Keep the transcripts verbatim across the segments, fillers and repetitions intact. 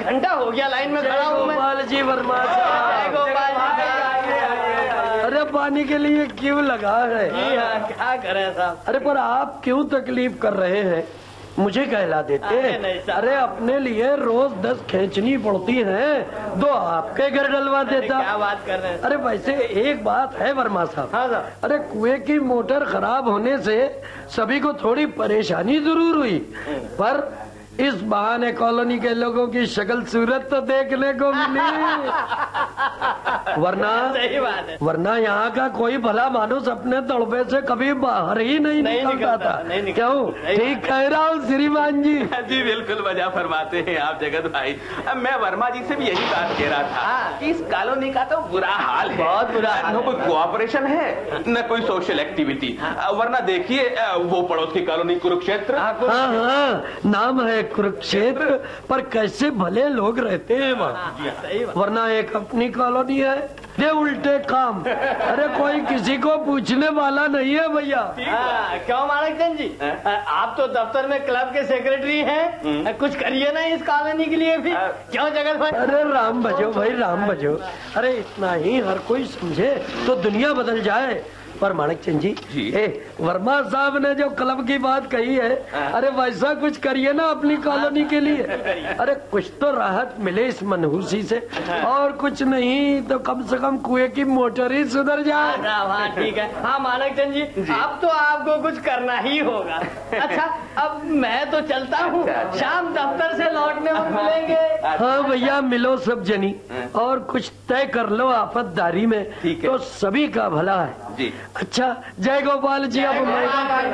घंटा हो गया लाइन में खड़ा हूँ मैं। गोपाल जी वर्मा गोपाल जी, अरे पानी के लिए क्यों लगा है? जी हाँ, क्या करें साहब। अरे पर आप क्यों तकलीफ कर रहे हैं? मुझे कहला देते। अरे अपने लिए रोज दस खींचनी पड़ती है, दो आपके घर डलवा देता। क्या बात कर रहे हैं? अरे वैसे एक बात है वर्मा साहब। हाँ साहब। अरे कुएं की मोटर खराब होने से सभी को थोड़ी परेशानी जरूर हुई, पर इस बहाने कॉलोनी के लोगों की शक्ल सूरत तो देखने को मिली। वरना सही बात है। वरना यहाँ का कोई भला मानुस अपने तड़पे से कभी बाहर ही नहीं, नहीं निकलता था। नहीं क्यों? ठीक कह रहा हूँ श्रीमान जी। जी बिल्कुल वजह फरमाते हैं आप जगत भाई। अब मैं वर्मा जी से भी यही बात कह रहा था कि इस कॉलोनी का तो बुरा हाल है, बहुत बुरा हाल। न कोई कोऑपरेशन है न कोई सोशल एक्टिविटी। वरना देखिए वो पड़ोस की कॉलोनी कुरुक्षेत्र। हाँ हाँ, नाम है कुरुक्षेत्र, पर कैसे भले लोग रहते हैं वहाँ। वरना एक अपनी कॉलोनी है, ये उल्टे काम। अरे कोई किसी को पूछने वाला नहीं है भैया। क्यों माणक चंद जी, आप तो दफ्तर में क्लब के सेक्रेटरी हैं, कुछ करिए ना इस कॉलोनी के लिए भी। क्यों जगत भाई? अरे राम बजो भाई, राम बजो। अरे इतना ही हर कोई समझे तो दुनिया बदल जाए। पर माणक चंद जी, जी। ए, वर्मा साहब ने जो क्लब की बात कही है, अरे वैसा कुछ करिए ना अपनी कॉलोनी के लिए। अरे कुछ तो राहत मिले इस मनहूसी से, और कुछ नहीं तो कम से कम कुएं की मोटर ही सुधर जाए। हाँ ठीक है। हाँ माणक चंद जी, अब तो आपको कुछ करना ही होगा। अच्छा अब मैं तो चलता हूँ, शाम दफ्तर से लौटने में मिलेंगे। हाँ भैया मिलो सब जनी, और कुछ तय कर लो आफतदारी में, तो सभी का भला है जी। अच्छा जय गोपाल जी। अब मैं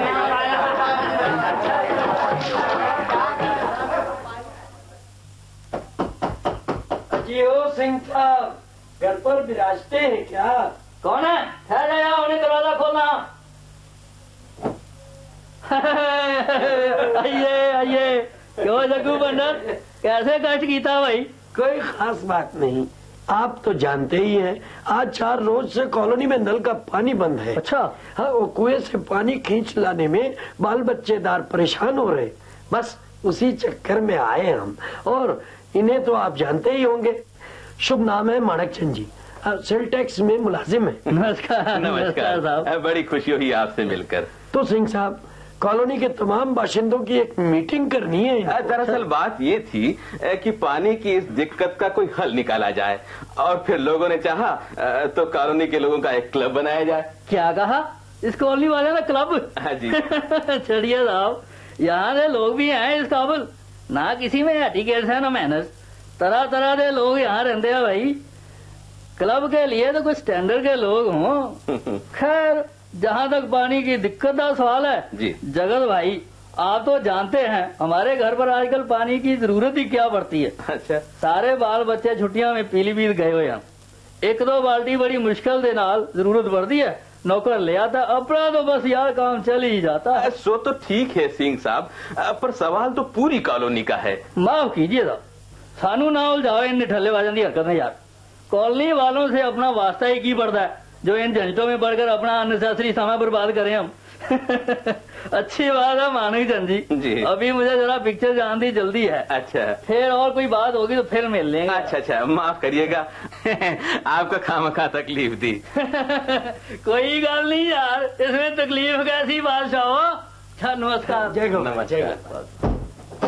जियो सिंह साहब घर पर विराजते हैं क्या? कौन है? ठहर जाओ, उन्हें दरवाजा खोलना। आइए आइए। क्यों जग्गू पंडित, कैसे कष्ट कीता भाई? कोई खास बात नहीं, आप तो जानते ही हैं आज चार रोज से कॉलोनी में नल का पानी बंद है। अच्छा। हाँ, वो कुएं से पानी खींच लाने में बाल बच्चेदार परेशान हो रहे, बस उसी चक्कर में आए हम। और इन्हें तो आप जानते ही होंगे, शुभ नाम है माणक चंद जी, सेल टैक्स में मुलाजिम है। नमस्कार नमस्कार साहब। बड़ी खुशी हुई आपसे मिलकर। तो सिंह साहब कॉलोनी के तमाम बाशिंदों की एक मीटिंग करनी है। दरअसल बात ये थी कि पानी की इस दिक्कत का कोई हल निकाला जाए, और फिर लोगों ने चाहा तो कॉलोनी के लोगों का एक क्लब बनाया जाए। क्या कहा? इस कॉलोनी वाले ना क्लब? हाँ जी। चलिए साहब, यहाँ के लोग भी हैं इस काबिल, ना किसी में एटिकेट्स है ना मैनर्स, तरह तरह के लोग यहाँ रहते हैं भाई। क्लब के लिए तो कुछ स्टैंडर्ड के लोग हों। खैर जहाँ तक पानी की दिक्कत का सवाल है जी। जगत भाई, आप तो जानते हैं हमारे घर पर आजकल पानी की जरूरत ही क्या पड़ती है। अच्छा। सारे बाल बच्चे छुट्टियां में पीलीभीत गए हुए हैं, एक दो बाल्टी बड़ी मुश्किल के नाल जरूरत पड़ती है, नौकर ले आता, अपना तो बस यार काम चल ही जाता है। सो तो ठीक है सिंह साहब, पर सवाल तो पूरी कॉलोनी का है। माफ कीजिए साहब, सानू ना उलझाओ इन निठल्लेबाजों की हरकतें यार। कॉलोनी वालों से अपना वास्ता ही की पड़ता है जो इन झंझटों में पड़कर अपना अननेसेसरी समय बर्बाद करें हम। अच्छी बात है मानक चंद जी, जी। अभी मुझे जरा पिक्चर जानने दी जल्दी है। अच्छा। फिर और कोई बात होगी तो फिर मिल लेंगे। अच्छा अच्छा, माफ करिएगा आपका खामखा तकलीफ दी। कोई गल नहीं यार, इसमें तकलीफ कैसी बादशाह हो। अच्छा नमस्कार। जय गोपाल। नमस्कार।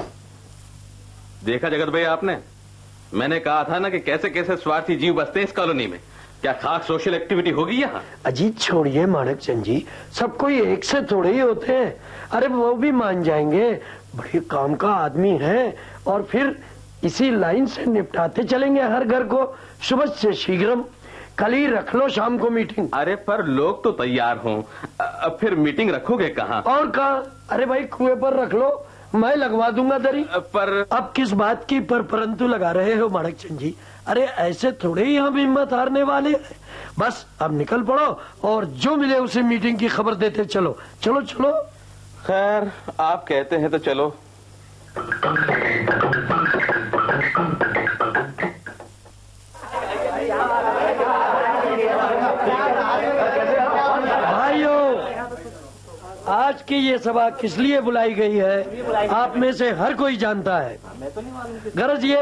देखा जगत भाई आपने, मैंने कहा था ना कि कैसे कैसे स्वार्थी जीव बसते हैं इस कॉलोनी में। क्या खास सोशल एक्टिविटी होगी यहाँ? अजीत छोड़िए माणक चंद जी, सब कोई एक से थोड़े ही होते हैं। अरे वो भी मान जाएंगे, बड़े काम का आदमी है, और फिर इसी लाइन से निपटाते चलेंगे हर घर को सुबह से शीघ्रम। कल ही रख लो शाम को मीटिंग। अरे पर लोग तो तैयार हों, अब फिर मीटिंग रखोगे कहाँ? और कहाँ? अरे भाई कुएं पर रख लो, मैं लगवा दूंगा दरी। पर अब किस बात की पर परंतु लगा रहे हो माणक चंद जी? अरे ऐसे थोड़े ही हम हिम्मत हारने वाले हैं। बस अब निकल पड़ो और जो मिले उसे मीटिंग की खबर देते चलो। चलो चलो। खैर आप कहते हैं तो चलो। भाइयों, आज की ये सभा किस लिए बुलाई गई है आप में से हर कोई जानता है। गरज ये